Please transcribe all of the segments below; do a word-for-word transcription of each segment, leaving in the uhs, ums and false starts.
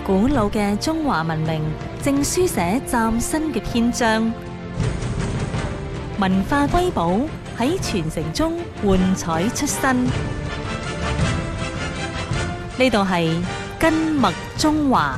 古老嘅中華文明正書寫嶄新嘅篇章，文化瑰寶喺傳承中喚彩出新。呢度係根脈中華。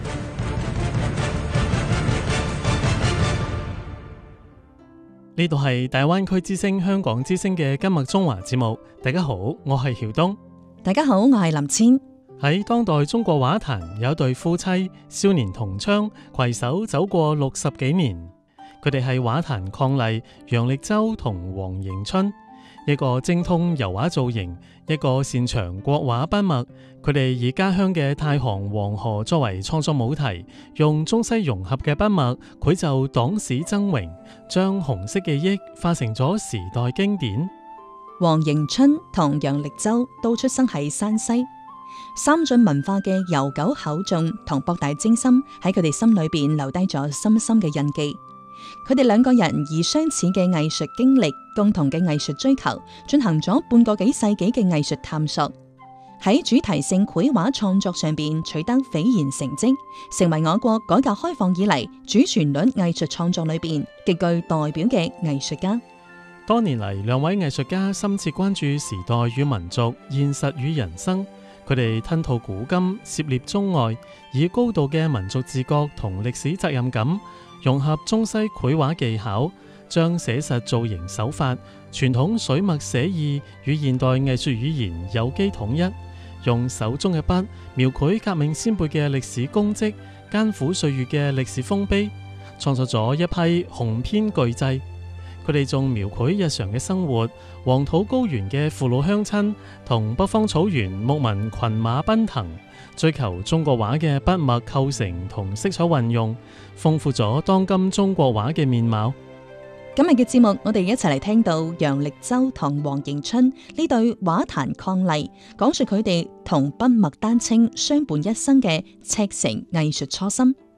呢度係大灣區之聲香港之聲嘅根脈中華節目。大家好，我係曉東。 大家好，我係林千。 喺當代中國畫壇有一對夫妻，少年同窗，攜手走過六十幾年。佢哋係畫壇伉儷楊力洲同黃迎春，一個精通油畫造型，一個擅長國畫筆墨。佢哋以家鄉嘅太行黃河作為創作母題，用中西融合嘅筆墨繪就黨史崢嶸，將紅色記憶化成咗時代經典。 黃迎春同楊力洲都出生喺山西，三晉文化嘅悠久厚重同博大精深喺佢哋心裏邊留低咗深深嘅印記。佢哋兩個人以相似嘅藝術經歷、共同嘅藝術追求，進行咗半個幾世紀嘅藝術探索，喺主題性繪畫創作上邊取得斐然成績，成為我國改革開放以嚟主旋律藝術創作裏邊極具代表嘅藝術家。 多年嚟，兩位藝術家深切關注時代與民族、現實與人生。佢哋吞吐古今，涉獵中外，以高度嘅民族自覺同歷史責任感，融合中西繪畫技巧，將寫實造型手法、傳統水墨寫意與現代藝術語言有機統一，用手中嘅筆描繪革命先輩嘅歷史功績、艱苦歲月嘅歷史豐碑，創作咗一批雄篇巨製。佢哋仲描繪日常嘅生活，黃土高原嘅父老鄉親同北方草原牧民群馬奔騰，追求中國畫嘅筆墨構成同色彩運用，豐富咗當今中國畫嘅面貌。 今日嘅節目，我哋一齊嚟聽到楊力洲同黃迎春呢對畫壇伉儷，講述佢哋同筆墨丹青相伴一生嘅赤誠藝術初心。